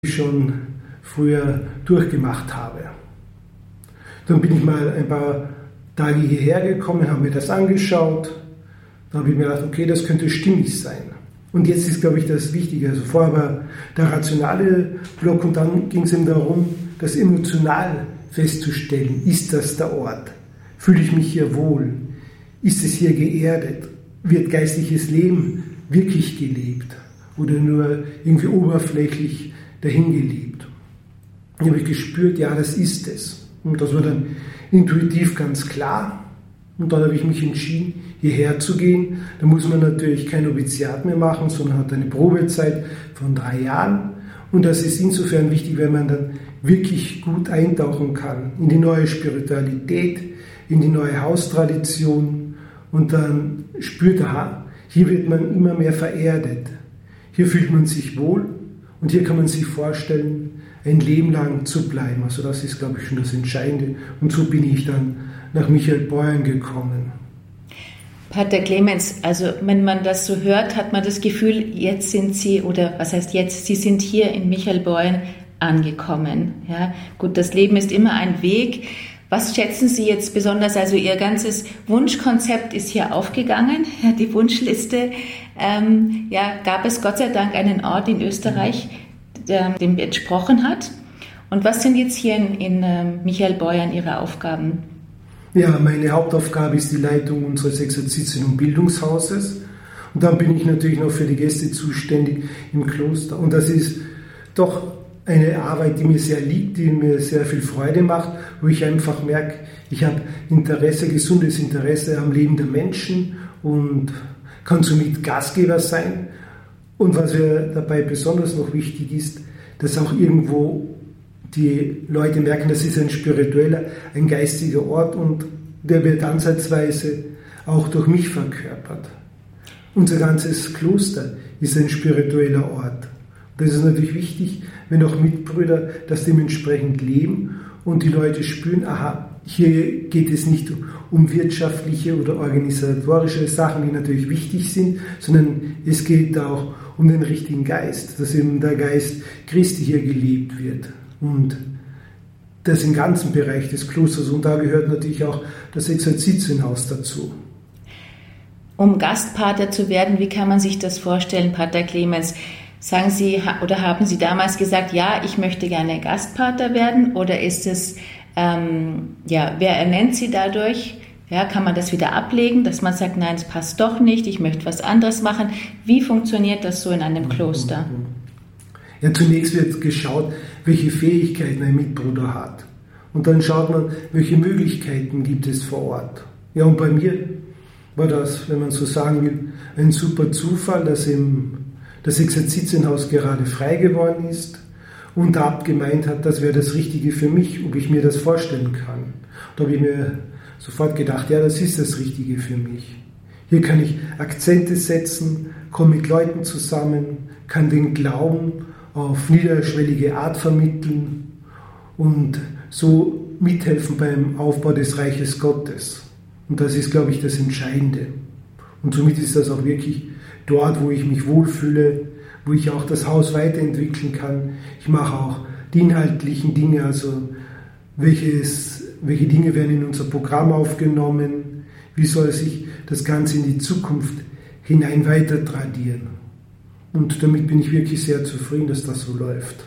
schon früher durchgemacht habe. Dann bin ich mal ein paar Tage hierher gekommen, habe mir das angeschaut. Dann habe ich mir gedacht, okay, das könnte stimmig sein. Und jetzt ist, glaube ich, das Wichtige. Also vorher war der rationale Block und dann ging es eben darum, das emotional festzustellen. Ist das der Ort? Fühle ich mich hier wohl? Ist es hier geerdet? Wird geistliches Leben wirklich gelebt? Oder nur irgendwie oberflächlich dahingelebt? Dann habe ich gespürt, ja, das ist es. Und das war dann intuitiv ganz klar. Und dann habe ich mich entschieden, hierher zu gehen. Da muss man natürlich kein Noviziat mehr machen, sondern hat eine Probezeit von 3 Jahren. Und das ist insofern wichtig, wenn man dann wirklich gut eintauchen kann in die neue Spiritualität, in die neue Haustradition und dann spürt, aha, hier wird man immer mehr vererdet. Hier fühlt man sich wohl und hier kann man sich vorstellen, ein Leben lang zu bleiben. Also das ist, glaube ich, schon das Entscheidende. Und so bin ich dann nach Michelbeuern gekommen. Pater Clemens, also wenn man das so hört, hat man das Gefühl, jetzt sind Sie, oder was heißt jetzt, Sie sind hier in Michelbeuern angekommen. Ja, gut, das Leben ist immer ein Weg. Was schätzen Sie jetzt besonders? Also Ihr ganzes Wunschkonzept ist hier aufgegangen, ja, die Wunschliste. Gab es Gott sei Dank einen Ort in Österreich, dem entsprochen hat. Und was sind jetzt hier in Michelbeuern Ihre Aufgaben? Ja, meine Hauptaufgabe ist die Leitung unseres Exerzitien- und Bildungshauses. Und dann bin ich natürlich noch für die Gäste zuständig im Kloster. Und das ist doch eine Arbeit, die mir sehr liegt, die mir sehr viel Freude macht, wo ich einfach merke, ich habe Interesse, gesundes Interesse am Leben der Menschen und kann somit Gastgeber sein. Und was mir dabei besonders noch wichtig ist, dass auch irgendwo die Leute merken, das ist ein spiritueller, ein geistiger Ort und der wird ansatzweise auch durch mich verkörpert. Unser ganzes Kloster ist ein spiritueller Ort. Das ist natürlich wichtig, wenn auch Mitbrüder das dementsprechend leben und die Leute spüren, aha, hier geht es nicht um wirtschaftliche oder organisatorische Sachen, die natürlich wichtig sind, sondern es geht auch um den richtigen Geist, dass eben der Geist Christi hier gelebt wird. Und das im ganzen Bereich des Klosters. Und da gehört natürlich auch das Exerzitienhaus dazu. Um Gastpater zu werden, wie kann man sich das vorstellen, Pater Clemens? Sagen Sie oder haben Sie damals gesagt, ja, ich möchte gerne Gastpater werden? Oder ist es, wer ernennt Sie dadurch? Ja, kann man das wieder ablegen, dass man sagt, nein, es passt doch nicht, ich möchte was anderes machen? Wie funktioniert das so in einem Kloster? Ja, zunächst wird geschaut, welche Fähigkeiten ein Mitbruder hat. Und dann schaut man, welche Möglichkeiten gibt es vor Ort. Ja, und bei mir war das, wenn man so sagen will, ein super Zufall, dass das Exerzitienhaus gerade frei geworden ist und der Abt gemeint hat, das wäre das Richtige für mich, ob ich mir das vorstellen kann. Da habe ich mir sofort gedacht, ja, das ist das Richtige für mich. Hier kann ich Akzente setzen, komme mit Leuten zusammen, kann den Glauben auf niederschwellige Art vermitteln und so mithelfen beim Aufbau des Reiches Gottes. Und das ist, glaube ich, das Entscheidende. Und somit ist das auch wirklich dort, wo ich mich wohlfühle, wo ich auch das Haus weiterentwickeln kann. Ich mache auch die inhaltlichen Dinge, also welche Dinge werden in unser Programm aufgenommen, wie soll sich das Ganze in die Zukunft hinein weiter tradieren. Und damit bin ich wirklich sehr zufrieden, dass das so läuft.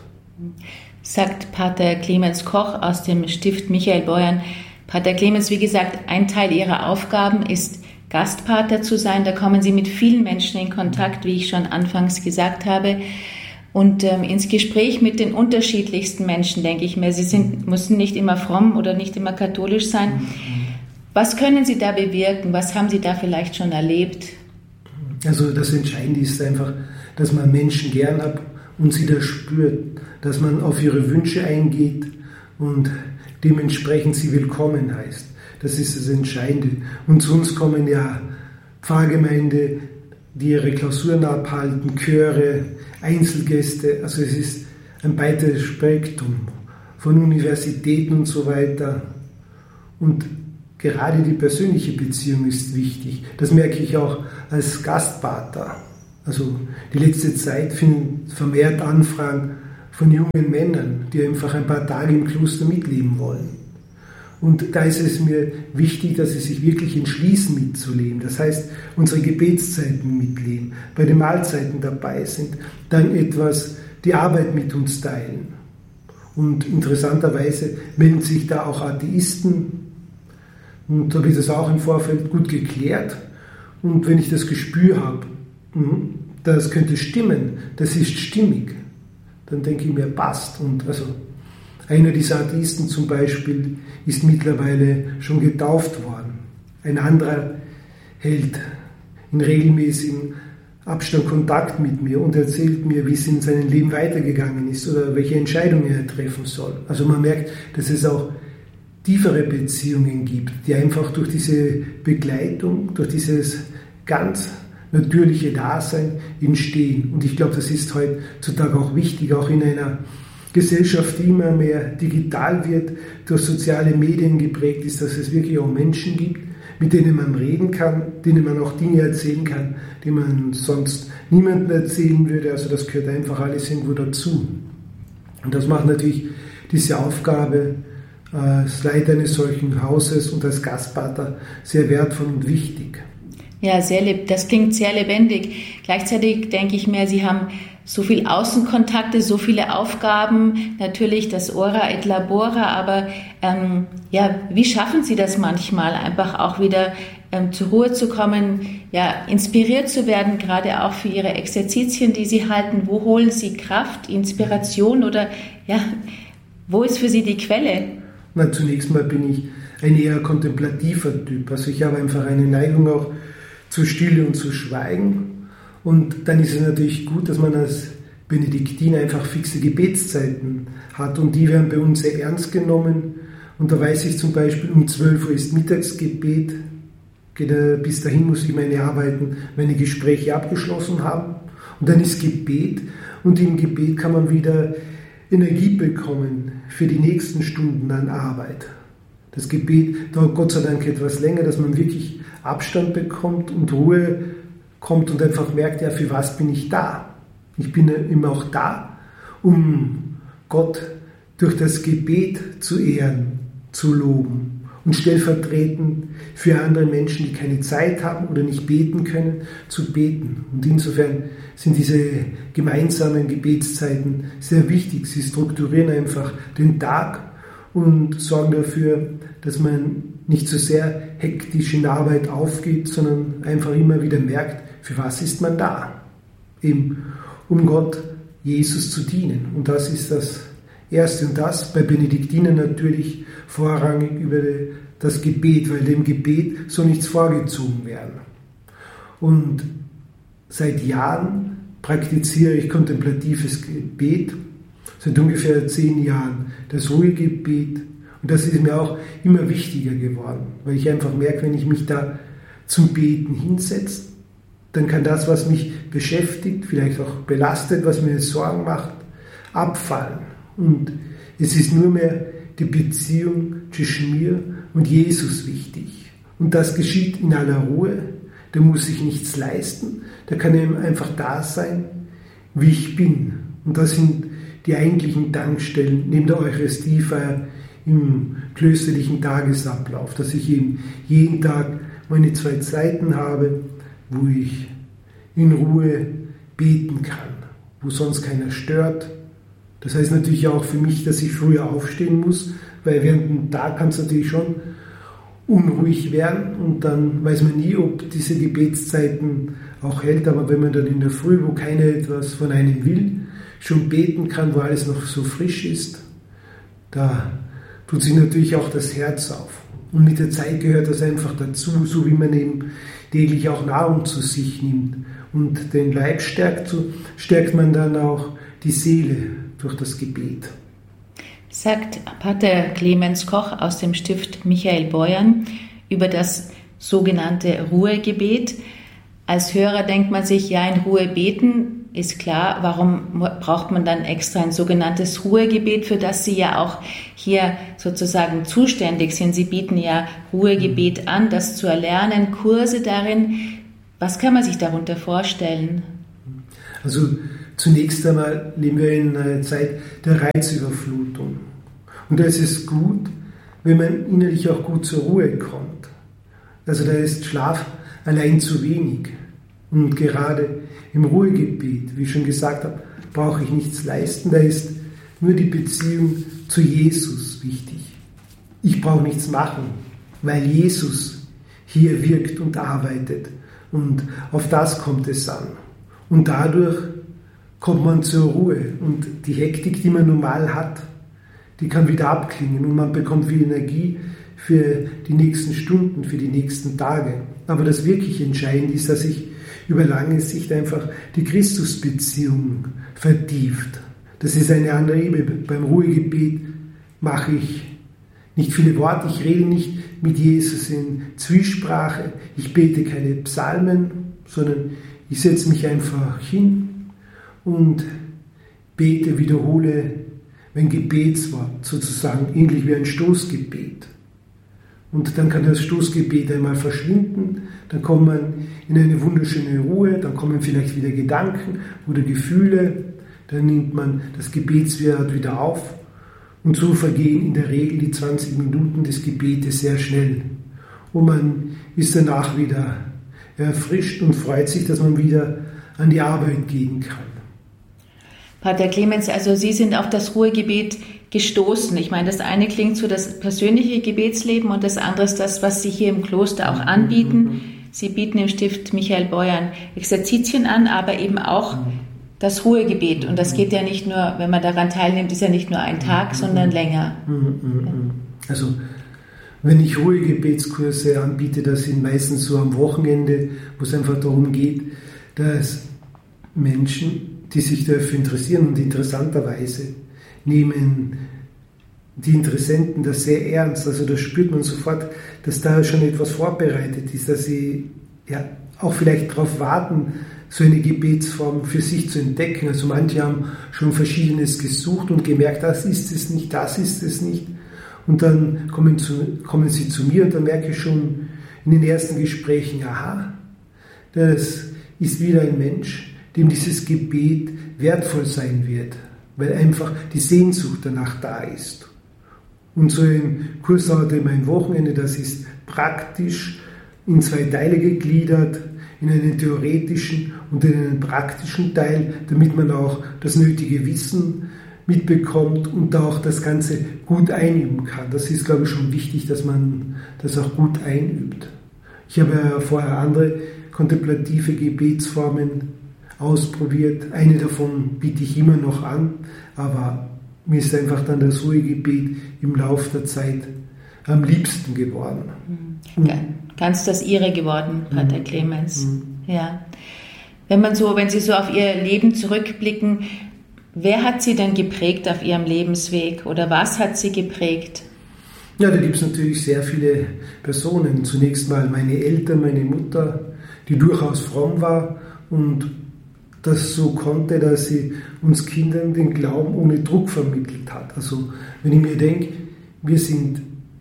Sagt Pater Clemens Koch aus dem Stift Michelbeuern. Pater Clemens, wie gesagt, ein Teil Ihrer Aufgaben ist, Gastpater zu sein. Da kommen Sie mit vielen Menschen in Kontakt, wie ich schon anfangs gesagt habe. Und ins Gespräch mit den unterschiedlichsten Menschen, denke ich mir. Sie müssen nicht immer fromm oder nicht immer katholisch sein. Was können Sie da bewirken? Was haben Sie da vielleicht schon erlebt? Also das Entscheidende ist einfach, dass man Menschen gern hat und sie das spürt, dass man auf ihre Wünsche eingeht und dementsprechend sie willkommen heißt. Das ist das Entscheidende. Und zu uns kommen ja Pfarrgemeinde, die ihre Klausuren abhalten, Chöre, Einzelgäste. Also es ist ein breites Spektrum von Universitäten und so weiter. Und gerade die persönliche Beziehung ist wichtig. Das merke ich auch als Gastpater. Also die letzte Zeit finden vermehrt Anfragen von jungen Männern, die einfach ein paar Tage im Kloster mitleben wollen. Und da ist es mir wichtig, dass sie sich wirklich entschließen mitzuleben. Das heißt, unsere Gebetszeiten mitleben, bei den Mahlzeiten dabei sind, dann etwas die Arbeit mit uns teilen. Und interessanterweise melden sich da auch Atheisten. Und da habe ich das auch im Vorfeld gut geklärt. Und wenn ich das Gespür habe, das könnte stimmen, das ist stimmig, dann denke ich mir, passt. Und also einer dieser Atheisten zum Beispiel ist mittlerweile schon getauft worden. Ein anderer hält in regelmäßigem Abstand Kontakt mit mir und erzählt mir, wie es in seinem Leben weitergegangen ist oder welche Entscheidungen er treffen soll. Also man merkt, dass es auch tiefere Beziehungen gibt, die einfach durch diese Begleitung, durch dieses ganz natürliche Dasein entstehen. Und ich glaube, das ist heutzutage auch wichtig, auch in einer Gesellschaft, die immer mehr digital wird, durch soziale Medien geprägt ist, dass es wirklich auch Menschen gibt, mit denen man reden kann, denen man auch Dinge erzählen kann, die man sonst niemandem erzählen würde. Also das gehört einfach alles irgendwo dazu. Und das macht natürlich diese Aufgabe als Leiter eines solchen Hauses und als Gastpater sehr wertvoll und wichtig. Ja, das klingt sehr lebendig. Gleichzeitig denke ich mir, Sie haben so viel Außenkontakte, so viele Aufgaben, natürlich das Ora et Labora, aber wie schaffen Sie das manchmal, einfach auch wieder zur Ruhe zu kommen, inspiriert zu werden, gerade auch für Ihre Exerzitien, die Sie halten? Wo holen Sie Kraft, Inspiration oder wo ist für Sie die Quelle? Na, zunächst mal bin ich ein eher kontemplativer Typ, also ich habe einfach eine Neigung auch zu Stille und zu Schweigen. Und dann ist es natürlich gut, dass man als Benediktiner einfach fixe Gebetszeiten hat und die werden bei uns sehr ernst genommen. Und da weiß ich zum Beispiel, um 12 Uhr ist Mittagsgebet, bis dahin muss ich meine Arbeiten, meine Gespräche abgeschlossen haben. Und dann ist Gebet und im Gebet kann man wieder Energie bekommen für die nächsten Stunden an Arbeit. Das Gebet dauert Gott sei Dank etwas länger, dass man wirklich Abstand bekommt und Ruhe kommt und einfach merkt, für was bin ich da? Ich bin immer auch da, um Gott durch das Gebet zu ehren, zu loben und stellvertretend für andere Menschen, die keine Zeit haben oder nicht beten können, zu beten. Und insofern sind diese gemeinsamen Gebetszeiten sehr wichtig. Sie strukturieren einfach den Tag und sorgen dafür, dass man nicht so sehr hektisch in der Arbeit aufgeht, sondern einfach immer wieder merkt, für was ist man da? Eben, um Gott, Jesus zu dienen. Und das ist das Erste. Und das bei Benediktinern natürlich vorrangig über das Gebet, weil dem Gebet soll nichts vorgezogen werden. Und seit Jahren praktiziere ich kontemplatives Gebet, seit ungefähr 10 Jahren das Ruhegebet. Und das ist mir auch immer wichtiger geworden, weil ich einfach merke, wenn ich mich da zum Beten hinsetze, dann kann das, was mich beschäftigt, vielleicht auch belastet, was mir Sorgen macht, abfallen. Und es ist nur mehr die Beziehung zwischen mir und Jesus wichtig. Und das geschieht in aller Ruhe. Da muss ich nichts leisten. Da kann ich einfach da sein, wie ich bin. Und das sind die eigentlichen Tankstellen neben der Eucharistiefeier im klösterlichen Tagesablauf, dass ich eben jeden Tag meine 2 Zeiten habe, wo ich in Ruhe beten kann, wo sonst keiner stört. Das heißt natürlich auch für mich, dass ich früher aufstehen muss, weil während dem Tag kann es natürlich schon unruhig werden und dann weiß man nie, ob diese Gebetszeiten auch hält, aber wenn man dann in der Früh, wo keiner etwas von einem will, schon beten kann, wo alles noch so frisch ist, da tut sich natürlich auch das Herz auf. Und mit der Zeit gehört das einfach dazu, so wie man eben täglich auch Nahrung zu sich nimmt und den Leib stärkt, so stärkt man dann auch die Seele durch das Gebet. Sagt Pater Clemens Koch aus dem Stift Michael Beuern über das sogenannte Ruhegebet. Als Hörer denkt man sich, in Ruhe beten ist klar, warum braucht man dann extra ein sogenanntes Ruhegebet, für das Sie ja auch hier sozusagen zuständig sind. Sie bieten ja Ruhegebet an, das zu erlernen, Kurse darin. Was kann man sich darunter vorstellen? Also zunächst einmal leben wir in einer Zeit der Reizüberflutung. Und da ist es gut, wenn man innerlich auch gut zur Ruhe kommt. Also da ist Schlaf allein zu wenig. Und gerade im Ruhegebet, wie ich schon gesagt habe, brauche ich nichts leisten. Da ist nur die Beziehung zu Jesus wichtig. Ich brauche nichts machen, weil Jesus hier wirkt und arbeitet. Und auf das kommt es an. Und dadurch kommt man zur Ruhe. Und die Hektik, die man normal hat, die kann wieder abklingen. Und man bekommt viel Energie für die nächsten Stunden, für die nächsten Tage. Aber das wirklich Entscheidende ist, dass sich über lange Sicht einfach die Christusbeziehung vertieft. Das ist eine andere Ebene. Beim Ruhegebet mache ich nicht viele Worte, ich rede nicht mit Jesus in Zwiesprache, ich bete keine Psalmen, sondern ich setze mich einfach hin und bete, wiederhole mein Gebetswort, sozusagen ähnlich wie ein Stoßgebet. Und dann kann das Stoßgebet einmal verschwinden, dann kommt man in eine wunderschöne Ruhe, dann kommen vielleicht wieder Gedanken oder Gefühle, dann nimmt man das Gebetswort wieder auf und so vergehen in der Regel die 20 Minuten des Gebetes sehr schnell. Und man ist danach wieder erfrischt und freut sich, dass man wieder an die Arbeit gehen kann. Pater Clemens, also Sie sind auf das Ruhegebet gestoßen. Ich meine, das eine klingt so das persönliche Gebetsleben und das andere ist das, was Sie hier im Kloster auch anbieten. Sie bieten im Stift Michael Beuern Exerzitien an, aber eben auch das Ruhegebet. Und das geht ja nicht nur, wenn man daran teilnimmt, ist ja nicht nur ein Tag, sondern länger. Also wenn ich Ruhegebetskurse anbiete, das sind meistens so am Wochenende, wo es einfach darum geht, dass Menschen, die sich dafür interessieren und interessanterweise nehmen die Interessenten das sehr ernst. Also da spürt man sofort, dass da schon etwas vorbereitet ist, dass sie ja auch vielleicht darauf warten, so eine Gebetsform für sich zu entdecken. Also manche haben schon Verschiedenes gesucht und gemerkt, das ist es nicht, das ist es nicht. Und dann kommen sie zu mir und dann merke ich schon in den ersten Gesprächen, aha, das ist wieder ein Mensch, dem dieses Gebet wertvoll sein wird, weil einfach die Sehnsucht danach da ist. Und so ein Kurs dauert immer ein Wochenende, das ist praktisch in 2 Teile gegliedert, in einen theoretischen und in einen praktischen Teil, damit man auch das nötige Wissen mitbekommt und auch das Ganze gut einüben kann. Das ist, glaube ich, schon wichtig, dass man das auch gut einübt. Ich habe ja vorher andere kontemplative Gebetsformen ausprobiert. Eine davon biete ich immer noch an, aber mir ist einfach dann das Ruhegebet im Laufe der Zeit am liebsten geworden. Ganz das Ihre geworden, Pater Clemens. Ja. Wenn Sie so auf Ihr Leben zurückblicken, wer hat Sie denn geprägt auf Ihrem Lebensweg oder was hat Sie geprägt? Ja, da gibt es natürlich sehr viele Personen. Zunächst mal meine Eltern, meine Mutter, die durchaus fromm war und das so konnte, dass sie uns Kindern den Glauben ohne Druck vermittelt hat. Also wenn ich mir denke, wir sind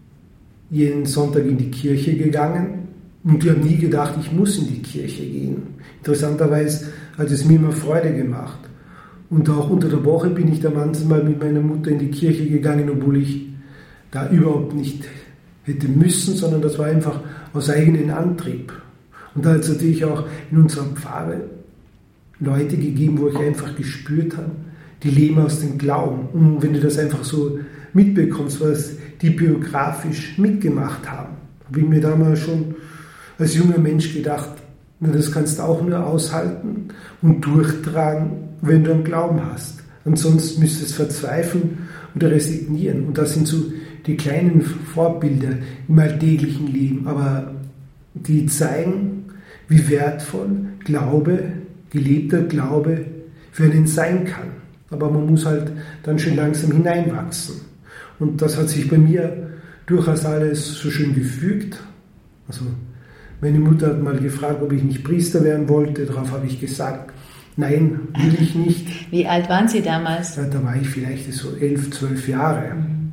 jeden Sonntag in die Kirche gegangen und wir haben nie gedacht, ich muss in die Kirche gehen. Interessanterweise hat es mir immer Freude gemacht. Und auch unter der Woche bin ich da manchmal mit meiner Mutter in die Kirche gegangen, obwohl ich da überhaupt nicht hätte müssen, sondern das war einfach aus eigenem Antrieb. Und da hat es natürlich auch in unserer Pfarre Leute gegeben, wo ich einfach gespürt habe, die leben aus dem Glauben. Und wenn du das einfach so mitbekommst, was die biografisch mitgemacht haben, habe ich mir damals schon als junger Mensch gedacht, na, das kannst du auch nur aushalten und durchtragen, wenn du einen Glauben hast. Ansonsten müsstest du verzweifeln oder resignieren. Und das sind so die kleinen Vorbilder im alltäglichen Leben, aber die zeigen, wie wertvoll Glaube, gelebter Glaube für einen sein kann. Aber man muss halt dann schon langsam hineinwachsen. Und das hat sich bei mir durchaus alles so schön gefügt. Also meine Mutter hat mal gefragt, ob ich nicht Priester werden wollte. Darauf habe ich gesagt, nein, will ich nicht. Wie alt waren Sie damals? Ja, da war ich vielleicht so 11, 12 Jahre.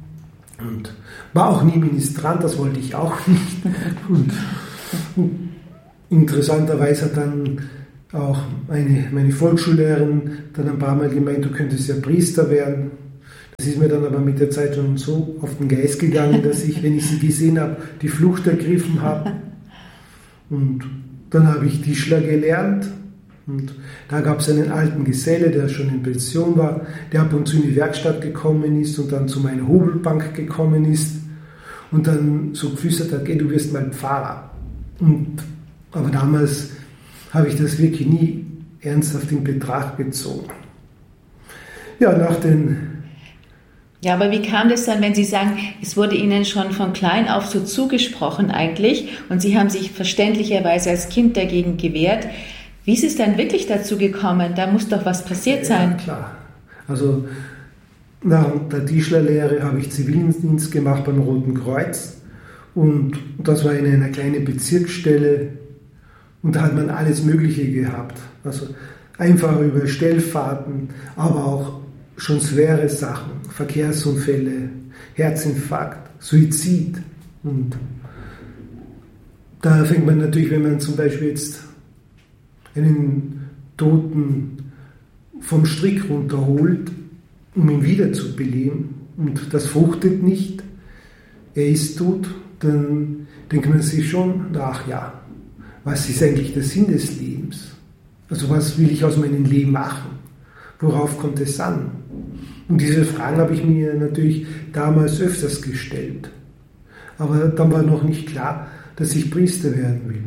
Und war auch nie Ministrant, das wollte ich auch nicht. Und interessanterweise hat dann Auch meine Volksschullehrerin dann ein paar Mal gemeint, du könntest ja Priester werden. Das ist mir dann aber mit der Zeit schon so auf den Geist gegangen, dass ich, wenn ich sie gesehen habe, die Flucht ergriffen habe. Und dann habe ich Tischler gelernt. Und da gab es einen alten Geselle, der schon in Pension war, der ab und zu in die Werkstatt gekommen ist und dann zu meiner Hobelbank gekommen ist und dann so geflüstert hat, du wirst mal Pfarrer. Aber damals habe ich das wirklich nie ernsthaft in Betracht gezogen. Ja, Ja, aber wie kam das dann, wenn Sie sagen, es wurde Ihnen schon von klein auf so zugesprochen eigentlich und Sie haben sich verständlicherweise als Kind dagegen gewehrt? Wie ist es dann wirklich dazu gekommen? Da muss doch was passiert sein. Ja, klar. Also nach der Tischlerlehre habe ich Zivildienst gemacht beim Roten Kreuz und das war in einer kleinen Bezirksstelle und da hat man alles Mögliche gehabt. Also einfach über Stellfahrten, aber auch schon schwere Sachen, Verkehrsunfälle, Herzinfarkt, Suizid. Und da fängt man natürlich, wenn man zum Beispiel jetzt einen Toten vom Strick runterholt, um ihn wiederzubeleben, und das fruchtet nicht, er ist tot, dann denkt man sich schon, ach ja, was ist eigentlich der Sinn des Lebens? Also was will ich aus meinem Leben machen? Worauf kommt es an? Und diese Fragen habe ich mir natürlich damals öfters gestellt. Aber dann war noch nicht klar, dass ich Priester werden will.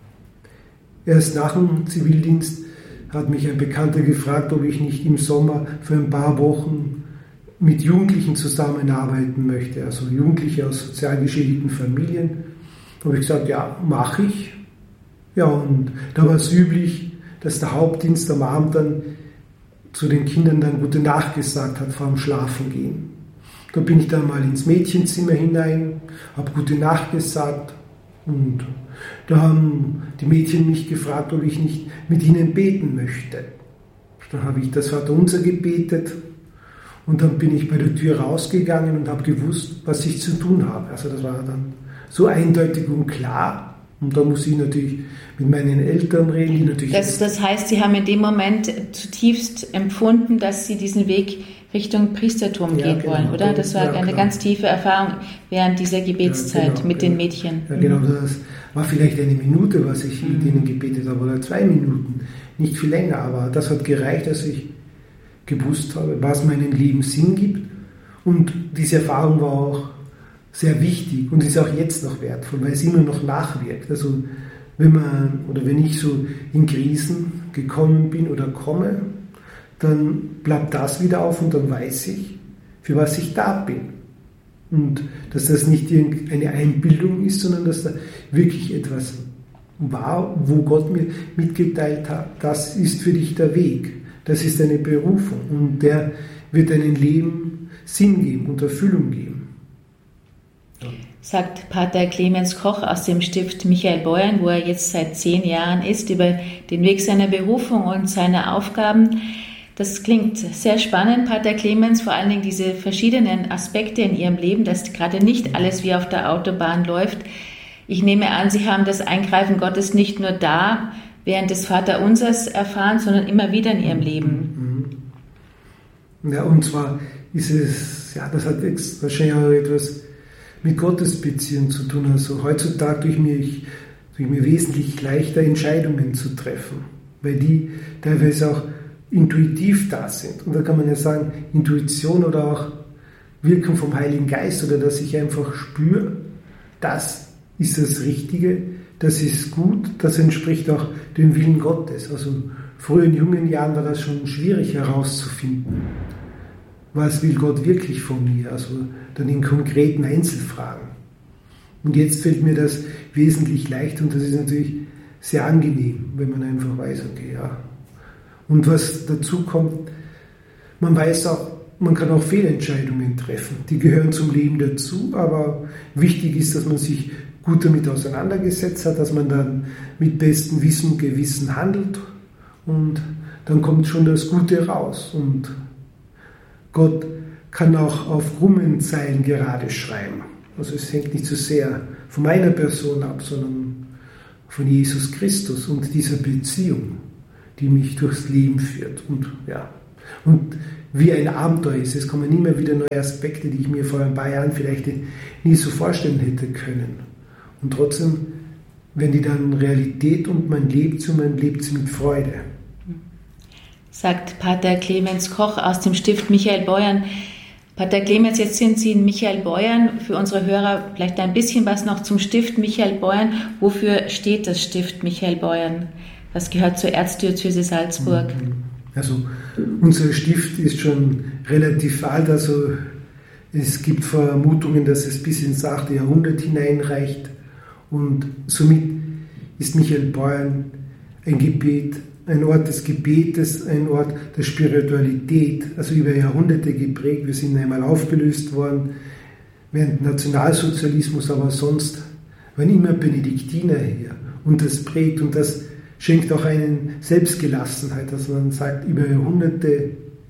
Erst nach dem Zivildienst hat mich ein Bekannter gefragt, ob ich nicht im Sommer für ein paar Wochen mit Jugendlichen zusammenarbeiten möchte, also Jugendliche aus sozial geschädigten Familien. Da habe ich gesagt, ja, mache ich. Ja, und da war es üblich, dass der Hauptdienst am Abend dann zu den Kindern dann gute Nacht gesagt hat vor dem Schlafengehen. Da bin ich dann mal ins Mädchenzimmer hinein, habe gute Nacht gesagt und da haben die Mädchen mich gefragt, ob ich nicht mit ihnen beten möchte. Dann habe ich das Vaterunser gebetet und dann bin ich bei der Tür rausgegangen und habe gewusst, was ich zu tun habe. Also das war dann so eindeutig und klar. Und da muss ich natürlich mit meinen Eltern reden, die natürlich... Das heißt, Sie haben in dem Moment zutiefst empfunden, dass Sie diesen Weg Richtung Priestertum gehen wollen, oder? Das war eine ganz tiefe Erfahrung während dieser Gebetszeit mit den Mädchen. Ja, genau, das war vielleicht eine Minute, was ich mit ihnen gebetet habe, oder 2 Minuten, nicht viel länger, aber das hat gereicht, dass ich gewusst habe, was meinem Leben Sinn gibt. Und diese Erfahrung war auch sehr wichtig und ist auch jetzt noch wertvoll, weil es immer noch nachwirkt. Also wenn ich so in Krisen gekommen bin oder komme, dann bleibt das wieder auf und dann weiß ich, für was ich da bin. Und dass das nicht irgendeine Einbildung ist, sondern dass da wirklich etwas war, wo Gott mir mitgeteilt hat, das ist für dich der Weg, das ist deine Berufung und der wird deinem Leben Sinn geben und Erfüllung geben. Sagt Pater Clemens Koch aus dem Stift Michael Beuern, wo er jetzt seit 10 Jahren ist, über den Weg seiner Berufung und seiner Aufgaben. Das klingt sehr spannend, Pater Clemens, vor allen Dingen diese verschiedenen Aspekte in Ihrem Leben, dass gerade nicht alles wie auf der Autobahn läuft. Ich nehme an, Sie haben das Eingreifen Gottes nicht nur da während des Vaterunsers erfahren, sondern immer wieder in Ihrem Leben. Ja, und zwar ist es, ja, das hat wahrscheinlich auch etwas mit Gottesbeziehung zu tun. Also heutzutage tue ich mir wesentlich leichter, Entscheidungen zu treffen, weil die teilweise auch intuitiv da sind. Und da kann man ja sagen, Intuition oder auch Wirkung vom Heiligen Geist oder dass ich einfach spüre, das ist das Richtige, das ist gut, das entspricht auch dem Willen Gottes. Also früher in jungen Jahren war das schon schwierig herauszufinden, was will Gott wirklich von mir, also dann in konkreten Einzelfragen. Und jetzt fällt mir das wesentlich leichter und das ist natürlich sehr angenehm, wenn man einfach weiß, okay, ja. Und was dazu kommt, man weiß auch, man kann auch Fehlentscheidungen treffen. Die gehören zum Leben dazu, aber wichtig ist, dass man sich gut damit auseinandergesetzt hat, dass man dann mit bestem Wissen und Gewissen handelt und dann kommt schon das Gute raus. Und Gott kann auch auf krummen Zeilen gerade schreiben. Also es hängt nicht so sehr von meiner Person ab, sondern von Jesus Christus und dieser Beziehung. die mich durchs Leben führt. Und wie ein Abenteuer ist. Es kommen immer wieder neue Aspekte, die ich mir vor ein paar Jahren vielleicht nie so vorstellen hätte können. Und trotzdem, wenn die dann Realität und man lebt sie mit Freude. Sagt Pater Clemens Koch aus dem Stift Michael Beuern. Pater Clemens, jetzt sind Sie in Michael Beuern. Für unsere Hörer vielleicht ein bisschen was noch zum Stift Michael Beuern. Wofür steht das Stift Michael Beuern? Das gehört zur Erzdiözese Salzburg. Also unser Stift ist schon relativ alt. Also es gibt Vermutungen, dass es bis ins 8. Jahrhundert hineinreicht. Und somit ist Michael Beuern ein Ort des Gebetes, ein Ort der Spiritualität, also über Jahrhunderte geprägt. Wir sind einmal aufgelöst worden während des Nationalsozialismus, aber sonst waren immer Benediktiner hier. Und das prägt und das schenkt auch einen Selbstgelassenheit, dass man sagt, über Jahrhunderte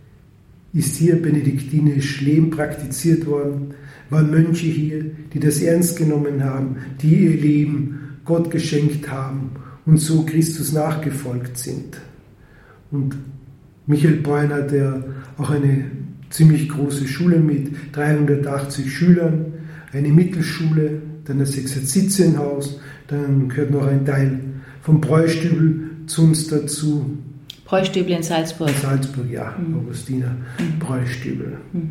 ist hier benediktinisch Leben praktiziert worden, waren Mönche hier, die das ernst genommen haben, die ihr Leben Gott geschenkt haben und so Christus nachgefolgt sind. Und Michael Beuern hat ja auch eine ziemlich große Schule mit 380 Schülern, eine Mittelschule, dann das Exerzitienhaus, dann gehört noch ein Teil vom Bräustübel zu uns dazu. Bräustübel in Salzburg. In Salzburg, ja, Augustiner Bräustübel.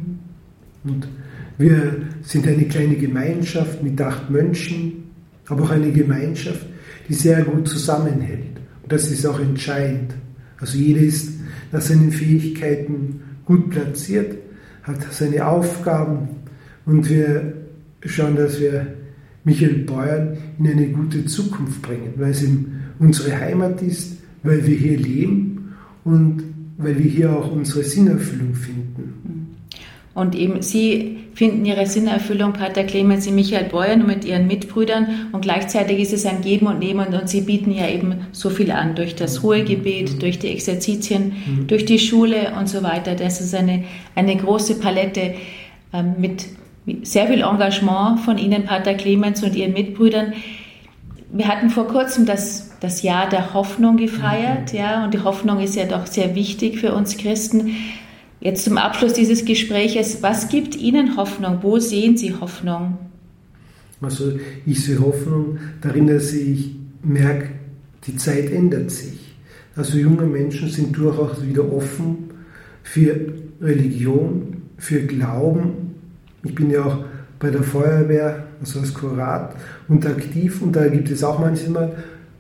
Und wir sind eine kleine Gemeinschaft mit 8 Mönchen, aber auch eine Gemeinschaft, die sehr gut zusammenhält. Und das ist auch entscheidend. Also jeder ist nach seinen Fähigkeiten gut platziert, hat seine Aufgaben und wir schauen, dass wir Michael Beuern in eine gute Zukunft bringen, weil es eben unsere Heimat ist, weil wir hier leben und weil wir hier auch unsere Sinnerfüllung finden. Und eben Sie finden Ihre Sinnerfüllung, Pater Clemens, in Michael Beuern und mit Ihren Mitbrüdern und gleichzeitig ist es ein Geben und Nehmen und Sie bieten ja eben so viel an, durch das Ruhegebet, durch die Exerzitien, durch die Schule und so weiter. Das ist eine große Palette mit sehr viel Engagement von Ihnen, Pater Clemens, und Ihren Mitbrüdern. Wir hatten vor kurzem das Jahr der Hoffnung gefeiert, ja, und die Hoffnung ist ja doch sehr wichtig für uns Christen. Jetzt zum Abschluss dieses Gespräches, was gibt Ihnen Hoffnung? Wo sehen Sie Hoffnung? Also ich sehe Hoffnung darin, dass ich merke, die Zeit ändert sich. Also junge Menschen sind durchaus wieder offen für Religion, für Glauben. Ich bin ja auch bei der Feuerwehr, also als Kurat, und aktiv und da gibt es auch manchmal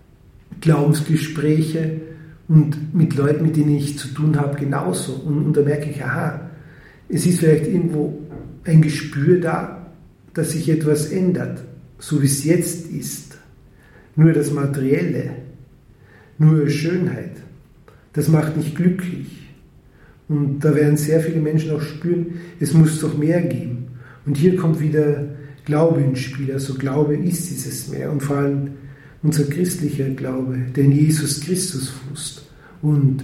Glaubensgespräche und mit Leuten, mit denen ich zu tun habe, genauso. Und da merke ich, aha, es ist vielleicht irgendwo ein Gespür da, dass sich etwas ändert, so wie es jetzt ist. Nur das Materielle, nur Schönheit, das macht nicht glücklich. Und da werden sehr viele Menschen auch spüren, es muss doch mehr geben. Und hier kommt wieder Glaube ins Spiel. Also Glaube ist dieses Mehr und vor allem unser christlicher Glaube, der in Jesus Christus fußt. Und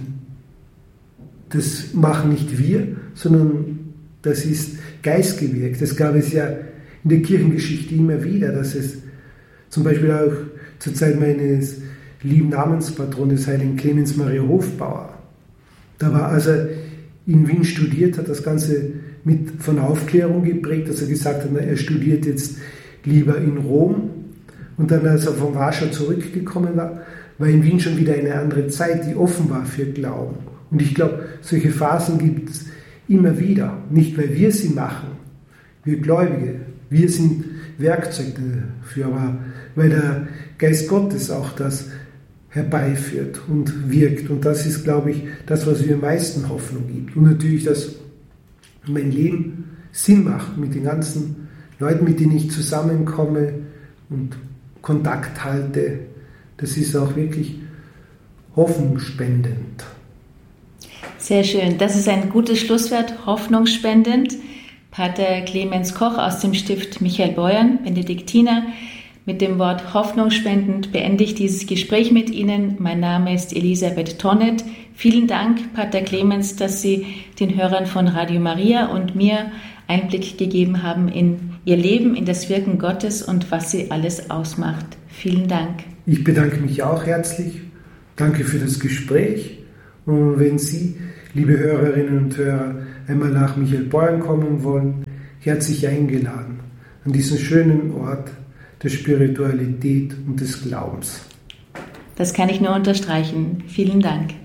das machen nicht wir, sondern das ist geistgewirkt. Das gab es ja in der Kirchengeschichte immer wieder, dass es zum Beispiel auch zur Zeit meines lieben Namenspatrons, Heiligen Clemens Maria Hofbauer, da war, als er in Wien studiert hat, das Ganze von Aufklärung geprägt, dass er gesagt hat, er studiert jetzt lieber in Rom. Und dann, als er von Warschau zurückgekommen war, war in Wien schon wieder eine andere Zeit, die offen war für Glauben. Und ich glaube, solche Phasen gibt es immer wieder. Nicht, weil wir sie machen, wir Gläubige, wir sind Werkzeug dafür, aber weil der Geist Gottes auch das herbeiführt und wirkt. Und das ist, glaube ich, das, was mir am meisten Hoffnung gibt. Und natürlich, dass mein Leben Sinn macht mit den ganzen Leuten, mit denen ich zusammenkomme und Kontakt halte. Das ist auch wirklich hoffnungsspendend. Sehr schön. Das ist ein gutes Schlusswort, hoffnungsspendend. Pater Clemens Koch aus dem Stift Michael Beuern, Benediktiner. Mit dem Wort hoffnungsspendend beende ich dieses Gespräch mit Ihnen. Mein Name ist Elisabeth Tonnet. Vielen Dank, Pater Clemens, dass Sie den Hörern von Radio Maria und mir Einblick gegeben haben in Ihr Leben, in das Wirken Gottes und was Sie alles ausmacht. Vielen Dank. Ich bedanke mich auch herzlich. Danke für das Gespräch Und wenn Sie, liebe Hörerinnen und Hörer, einmal nach Michelbeuern kommen wollen, herzlich eingeladen an diesen schönen Ort der Spiritualität und des Glaubens. Das kann ich nur unterstreichen. Vielen Dank.